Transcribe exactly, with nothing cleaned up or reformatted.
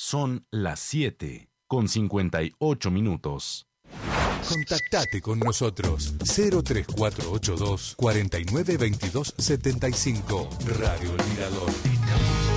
Son las siete con cincuenta y ocho minutos. Contactate con nosotros cero tres cuatro ocho dos, cuatro nueve dos dos siete cinco. Radio El Mirador.